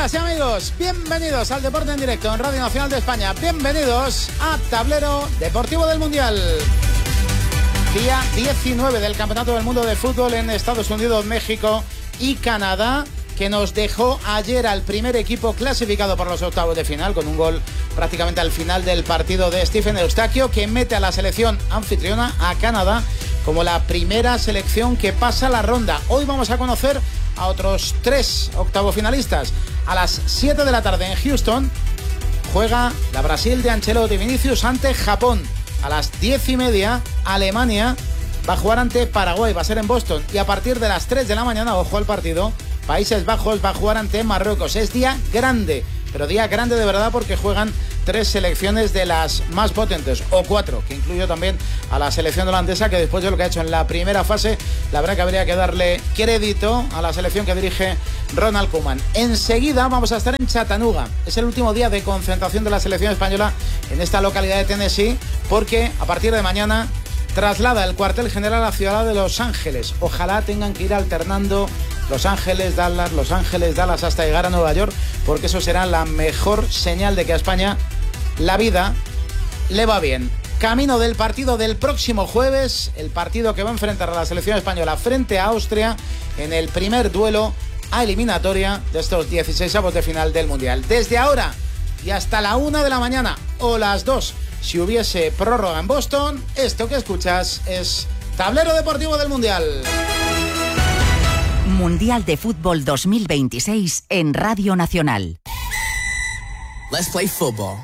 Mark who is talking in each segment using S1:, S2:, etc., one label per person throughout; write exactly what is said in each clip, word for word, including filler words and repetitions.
S1: Amigas y amigos, bienvenidos al Deporte en Directo en Radio Nacional de España. Bienvenidos a Tablero Deportivo del Mundial. Día diecinueve del Campeonato del Mundo de Fútbol en Estados Unidos, México y Canadá, que nos dejó ayer al primer equipo clasificado por los octavos de final, con un gol prácticamente al final del partido de Stephen Eustaquio, que mete a la selección anfitriona, a Canadá, como la primera selección que pasa la ronda. Hoy vamos a conocer a otros tres octavos finalistas. A las siete de la tarde en Houston juega la Brasil de Ancelotti y Vinicius ante Japón. A las diez y media Alemania va a jugar ante Paraguay, va a ser en Boston. Y a partir de las tres de la mañana, ojo al partido, Países Bajos va a jugar ante Marruecos. Es día grande, pero día grande de verdad, porque juegan tres selecciones de las más potentes, o cuatro, que incluyo también a la selección holandesa, que después de lo que ha hecho en la primera fase, la verdad que habría que darle crédito a la selección que dirige Ronald Koeman. Enseguida vamos a estar en Chattanooga. Es el último día de concentración de la selección española en esta localidad de Tennessee, porque a partir de mañana traslada el cuartel general a la ciudad de Los Ángeles. Ojalá tengan que ir alternando Los Ángeles, Dallas, Los Ángeles, Dallas, hasta llegar a Nueva York, porque eso será la mejor señal de que a España la vida le va bien. Camino del partido del próximo jueves, el partido que va a enfrentar a la selección española frente a Austria en el primer duelo a eliminatoria de estos dieciseisavos de final del Mundial. Desde ahora y hasta la una de la mañana, o las dos, si hubiese prórroga en Boston, esto que escuchas es Tablero Deportivo del Mundial.
S2: Mundial de Fútbol dos mil veintiséis en Radio Nacional.
S3: Let's play football.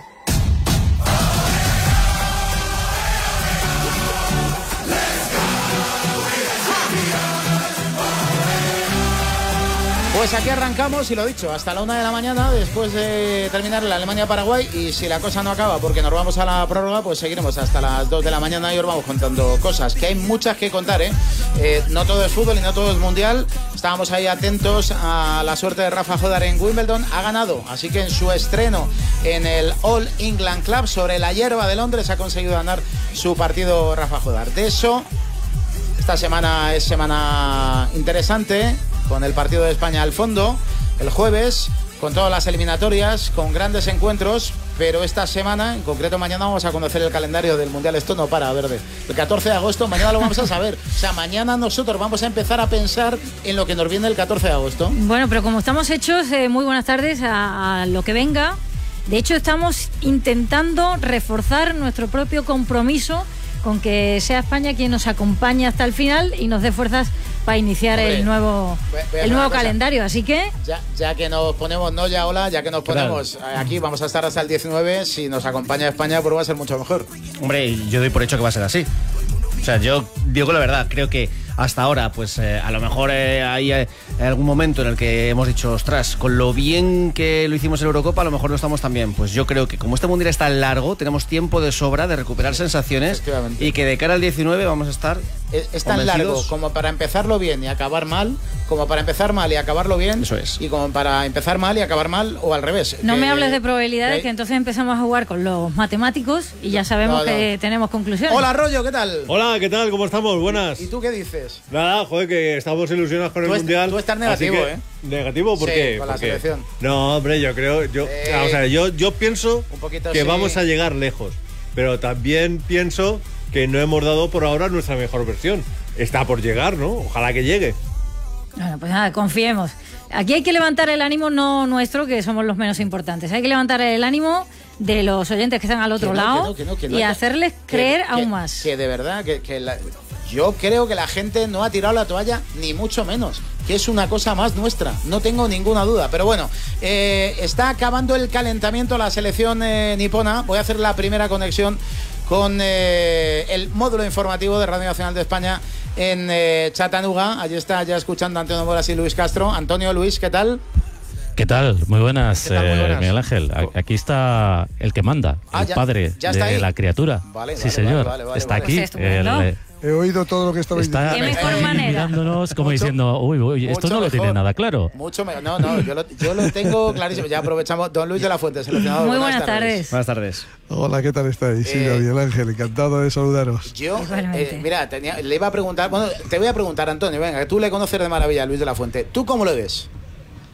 S1: Pues aquí arrancamos, y lo dicho, hasta la una de la mañana, después de terminar la Alemania-Paraguay, y si la cosa no acaba porque nos vamos a la prórroga, pues seguiremos hasta las dos de la mañana y os vamos contando cosas, que hay muchas que contar, ¿eh? eh no todo es fútbol y no todo es mundial. Estábamos ahí atentos a la suerte de Rafa Jodar en Wimbledon. Ha ganado, así que en su estreno en el All England Club sobre la hierba de Londres ha conseguido ganar su partido Rafa Jodar. De eso, esta semana es semana interesante, con el partido de España al fondo, el jueves, con todas las eliminatorias, con grandes encuentros, pero esta semana, en concreto mañana, vamos a conocer el calendario del Mundial. Esto no para, Verde. El catorce de agosto, mañana lo vamos a saber. O sea, mañana nosotros vamos a empezar a pensar en lo que nos viene el catorce de agosto.
S4: Bueno, pero como estamos hechos, eh, muy buenas tardes a, a lo que venga. De hecho, estamos intentando reforzar nuestro propio compromiso con que sea España quien nos acompañe hasta el final y nos dé fuerzas para iniciar Hombre, el nuevo el nuevo calendario, así que
S1: ya, ya que nos ponemos, no ya hola, ya que nos ponemos claro. Aquí vamos a estar hasta el diecinueve, si nos acompaña España pues va a ser mucho mejor.
S5: Hombre, yo doy por hecho que va a ser así. O sea, yo digo la verdad, creo que hasta ahora, pues eh, a lo mejor eh, hay eh, algún momento en el que hemos dicho, ostras, con lo bien que lo hicimos en Eurocopa, a lo mejor no estamos tan bien. Pues yo creo que como este Mundial es tan largo, tenemos tiempo de sobra de recuperar sensaciones y que de cara al diecinueve vamos a estar
S1: Es, es tan largo como para empezarlo bien y acabar mal, como para empezar mal y acabarlo bien.
S5: Eso es.
S1: Y como para empezar mal y acabar mal, o al revés.
S4: No
S1: que,
S4: me hables de probabilidades, que, que entonces empezamos a jugar con los matemáticos y ya sabemos no, no. que tenemos conclusiones.
S1: Hola, Rollo, ¿qué tal?
S6: Hola, ¿qué tal? ¿Cómo estamos? Buenas.
S1: ¿Y tú qué dices?
S6: Nada, joder, que estamos ilusionados con el
S1: tú
S6: Mundial.
S1: Tú estás negativo,
S6: que,
S1: ¿eh?
S6: ¿Negativo? ¿Por
S1: sí,
S6: qué?
S1: con
S6: ¿Por
S1: la
S6: qué?
S1: selección.
S6: No, hombre, yo creo... Yo, eh, o sea, yo, yo pienso que sí. vamos a llegar lejos, pero también pienso que no hemos dado por ahora nuestra mejor versión. Está por llegar, ¿no? Ojalá que llegue.
S4: Bueno, pues nada, confiemos. Aquí hay que levantar el ánimo, no nuestro, que somos los menos importantes. Hay que levantar el ánimo de los oyentes que están al otro
S1: que no,
S4: lado
S1: que no, que no, que no,
S4: y hacerles
S1: que,
S4: creer
S1: que,
S4: aún
S1: que,
S4: más.
S1: Que de verdad, que, que la, yo creo que la gente no ha tirado la toalla, ni mucho menos. Que es una cosa más nuestra, no tengo ninguna duda. Pero bueno, eh, está acabando el calentamiento la selección eh, nipona. Voy a hacer la primera conexión con eh, el módulo informativo de Radio Nacional de España en eh, Chattanooga. Allí está ya escuchando a Antonio Moras y Luis Castro. Antonio, Luis, ¿qué tal?
S7: ¿Qué tal? Muy buenas,
S1: ¿Qué tal? Muy buenas.
S7: Eh, Miguel Ángel. Aquí está el que manda,
S1: ah,
S7: el
S1: ya,
S7: padre
S1: ya
S7: de
S1: ahí.
S7: la criatura.
S1: Vale,
S7: sí,
S1: vale,
S7: señor.
S1: Vale, vale,
S7: está
S1: vale.
S7: aquí.
S4: Pues el,
S8: He oído todo lo que estabais
S7: está
S4: diciendo. Qué mejor manera.
S7: mirándonos como
S1: Mucho,
S7: diciendo, uy, uy esto no lo
S1: mejor.
S7: tiene nada claro.
S1: Mucho mejor. No, no, yo lo, yo lo tengo clarísimo. Ya aprovechamos. Don Luis de la Fuente, seleccionador.
S4: Muy
S1: buenas,
S4: buenas tardes. tardes.
S5: Buenas tardes.
S8: Hola, ¿qué tal estáis? Sí,
S1: Eh,
S8: Miguel Ángel, encantado de saludaros.
S1: Yo, eh, mira, tenía, le iba a preguntar, bueno, te voy a preguntar, Antonio, venga, que tú le conoces de maravilla a Luis de la Fuente. ¿Tú cómo lo ves?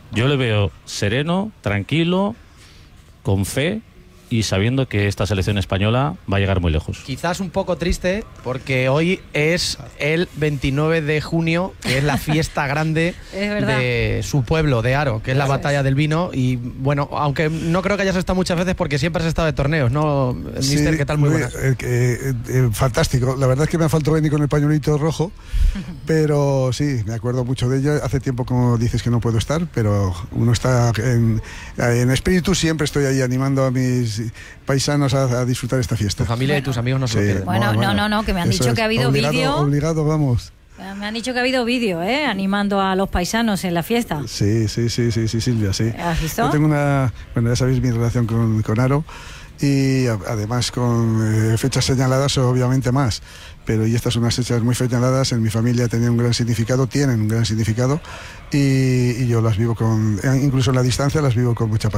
S7: Yo le veo sereno, tranquilo, con fe y sabiendo que esta selección española va a llegar muy lejos.
S9: Quizás un poco triste porque hoy es el veintinueve de junio, que es la fiesta grande de su pueblo, de Haro, que es la
S4: Eso
S9: batalla
S4: es.
S9: del vino. Y bueno, aunque no creo que hayas estado muchas veces porque siempre has estado de torneos, ¿no, mister?
S8: Sí,
S9: ¿Qué tal? Muy
S8: muy-
S9: buenas.
S8: eh, eh, eh, fantástico. La verdad es que me ha faltado venir con el pañuelito rojo, pero sí, me acuerdo mucho de ella. Hace tiempo, como dices, que no puedo estar, pero uno está en, en espíritu. Siempre estoy ahí animando a mis paisanos a, a disfrutar esta fiesta.
S9: Tu familia y tus amigos no se lo
S8: Sí.
S9: pierden.
S4: Bueno, no, no, no, que me han
S8: Eso
S4: dicho
S8: es.
S4: que ha habido
S8: Obligado-
S4: vídeo.
S8: Obligado, vamos.
S4: Me han dicho que ha habido vídeo, ¿eh? Animando a los paisanos en la fiesta.
S8: Sí, sí, sí, sí, sí, Silvia, sí.
S4: ¿Has visto?
S8: Yo tengo una, bueno, ya sabéis mi relación con, con Haro y a- además con eh, fechas señaladas obviamente más, pero y estas son unas fechas muy señaladas, en mi familia tenían un gran significado, tienen un gran significado y, y yo las vivo con, incluso en la distancia las vivo con mucha pasión.